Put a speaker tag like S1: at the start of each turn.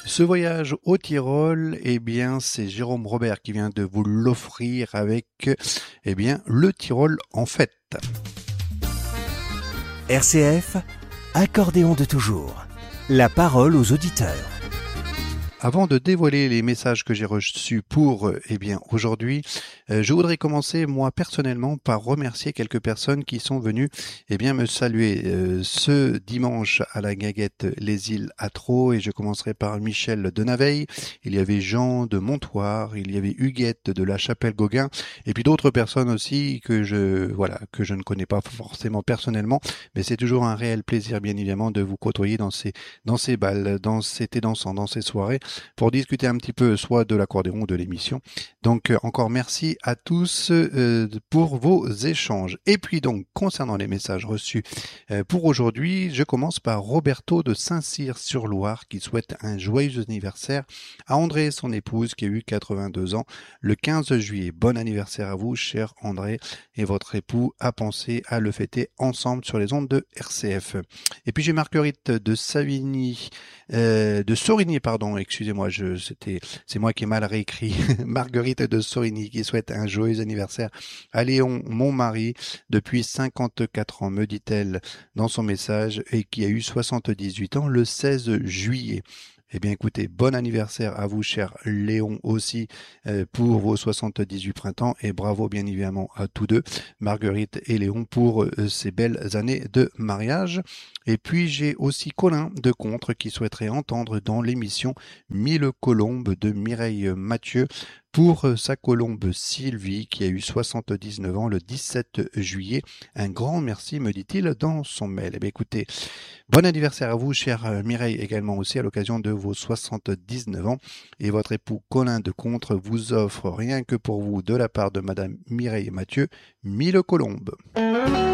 S1: Ce voyage au Tyrol, c'est Jérôme Robert qui vient de vous l'offrir avec, le Tyrol en fête.
S2: RCF, accordéon de toujours. La parole aux auditeurs.
S1: Avant de dévoiler les messages que j'ai reçus pour, aujourd'hui, je voudrais commencer, moi, personnellement, par remercier quelques personnes qui sont venues, me saluer ce dimanche à la Gaguette Les Îles à Traux, et je commencerai par Michel de Naveil, il y avait Jean de Montoire, il y avait Huguette de la Chapelle-Gauguin, et puis d'autres personnes aussi que je ne connais pas forcément personnellement, mais c'est toujours un réel plaisir, bien évidemment, de vous côtoyer dans ces balles, dans ces thés dansants, dans ces soirées, pour discuter un petit peu soit de l'accordéon ou de l'émission. Donc encore merci à tous pour vos échanges. Et puis donc concernant les messages reçus pour aujourd'hui, je commence par Roberto de Saint-Cyr-sur-Loire qui souhaite un joyeux anniversaire à André et son épouse qui a eu 82 ans le 15 juillet. Bon anniversaire à vous, cher André, et votre époux a pensé à le fêter ensemble sur les ondes de RCF. Et puis j'ai Marguerite de Sorigny, pardon, excusez-moi, c'est moi qui ai mal réécrit. Marguerite de Sorigny qui souhaite un joyeux anniversaire à Léon, mon mari, depuis 54 ans, me dit-elle dans son message, et qui a eu 78 ans le 16 juillet. Eh bien, écoutez, bon anniversaire à vous, cher Léon, aussi, pour vos 78 printemps, et bravo, bien évidemment, à tous deux, Marguerite et Léon, pour ces belles années de mariage. Et puis, j'ai aussi Colin de Contre qui souhaiterait entendre dans l'émission Mille colombes de Mireille Mathieu pour sa colombe Sylvie qui a eu 79 ans le 17 juillet. Un grand merci, me dit-il dans son mail. Eh bien, écoutez, bon anniversaire à vous, chère Mireille, également aussi à l'occasion de vos 79 ans. Et votre époux Colin de Contre vous offre rien que pour vous, de la part de Madame Mireille Mathieu, 1000 colombes.